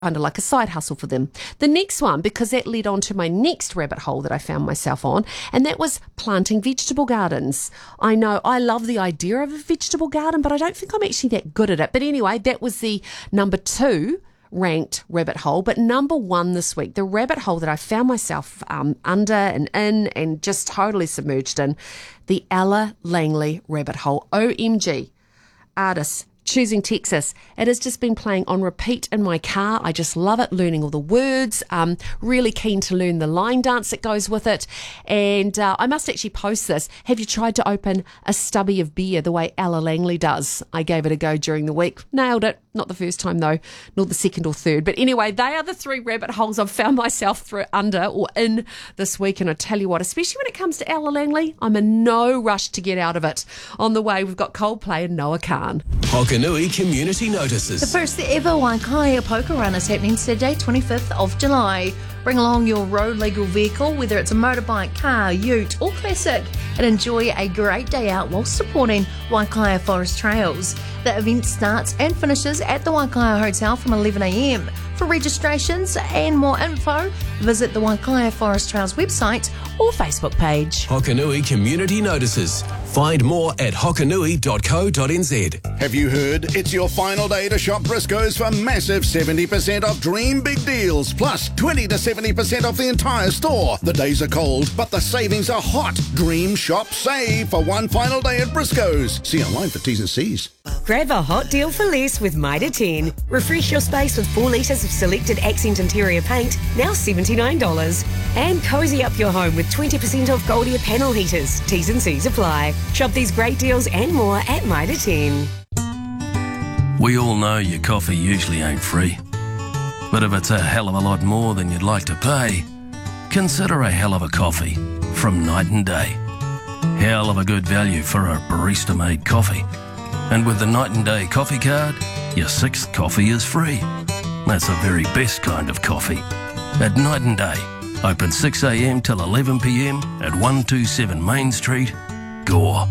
kind of like a side hustle for them. The next one, because that led on to my next rabbit hole that I found myself on, and that was planting vegetable gardens. I know I love the idea of a vegetable garden, but I don't think I'm actually that good at it. But anyway, that was the number 2 ranked rabbit hole. But number 1 this week, the rabbit hole that I found myself under and in and just totally submerged in, the Ella Langley rabbit hole. OMG, artists choosing Texas. It has just been playing on repeat in my car. I just love it, learning all the words. Really keen to learn the line dance that goes with it. And I must actually post this. Have you tried to open a stubby of beer the way Ella Langley does? I gave it a go during the week. Nailed it. Not the first time though, nor the second or third. But anyway, they are the 3 rabbit holes I've found myself under or in this week. And I tell you what, especially when it comes to Ella Langley, I'm in no rush to get out of it. On the way, we've got Coldplay and Noah Khan. Hokanui Community Notices. The first ever Waikaia Poker Run is happening Saturday, 25th of July. Bring along your road legal vehicle, whether it's a motorbike, car, ute or classic, and enjoy a great day out while supporting Waikaia Forest Trails. The event starts and finishes at the Waikaia Hotel from 11 a.m. For registrations and more info, visit the Waikaia Forest Trails website or Facebook page. Hokanui Community Notices. Find more at hokanui.co.nz. Have you heard? It's your final day to shop Briscoes for massive 70% off dream big deals, plus 20 to 70% off the entire store. The days are cold, but the savings are hot. Dream, shop, save for one final day at Briscoes. See online for T's and C's. Grab a hot deal for less with Mitre 10. Refresh your space with 4 litres of selected accent interior paint, now $79. And cosy up your home with 20% off Goldie panel heaters. T's and C's apply. Shop these great deals and more at Mitre 10. We all know your coffee usually ain't free. But if it's a hell of a lot more than you'd like to pay, consider a hell of a coffee from Night and Day. Hell of a good value for a barista-made coffee. And with the Night and Day coffee card, your 6th coffee is free. That's the very best kind of coffee. At Night and Day, open 6 a.m. till 11 p.m. at 127 Main Street, Gore.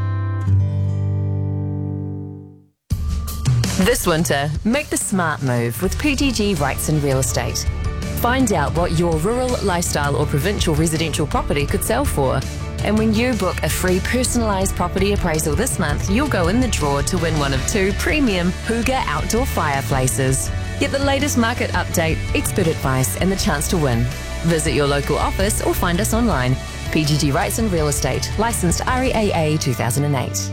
This winter, make the smart move with PGG Wrightson Real Estate. Find out what your rural, lifestyle or provincial residential property could sell for. And when you book a free personalised property appraisal this month, you'll go in the draw to win one of 2 premium Hooga outdoor fireplaces. Get the latest market update, expert advice and the chance to win. Visit your local office or find us online. PGG Wrightson Real Estate, licensed REAA 2008.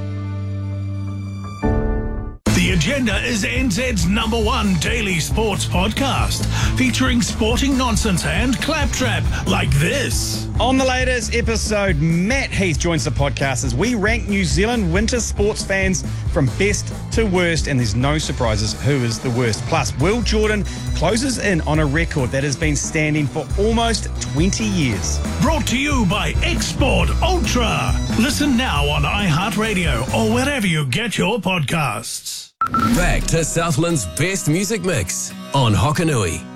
The Agenda is NZ's #1 daily sports podcast, featuring sporting nonsense and claptrap like this. On the latest episode, Matt Heath joins the podcast as we rank New Zealand winter sports fans from best to worst, and there's no surprises who is the worst. Plus, Will Jordan closes in on a record that has been standing for almost 20 years. Brought to you by Export Ultra. Listen now on iHeartRadio or wherever you get your podcasts. Back to Southland's best music mix on Hokanui.